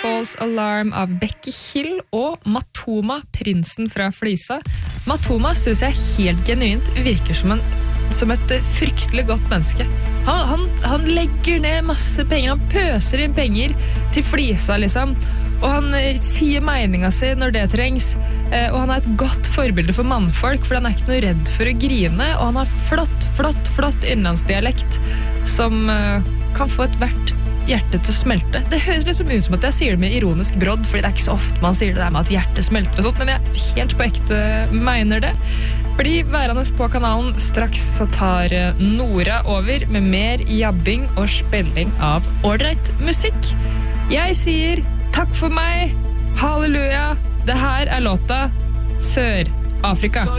False Alarm av Becky Hill og Matoma, prinsen fra Flisa. Matoma synes jeg helt genuint virker som et fryktelig godt menneske. Han legger ned masse penger, han pøser inn penger til Flisa liksom, og han sier meningen sin når det trengs, og han et godt forbilde for mannfolk, for han ikke noe redd for å grine, og han har flott innlandsdialekt som kan få et hvert hjerte til å smelte. Det høres liksom ut som at jeg sier det med ironisk brodd, fordi det ikke så ofte man sier det der med at hjertet smelter og sånt, men jeg helt på ekte mener det. Bli værende på kanalen, straks så tar Nora over med mer jabbing og spilling av ordentlig musikk. Jeg sier takk for meg, halleluja, det her låta Sør-Afrika.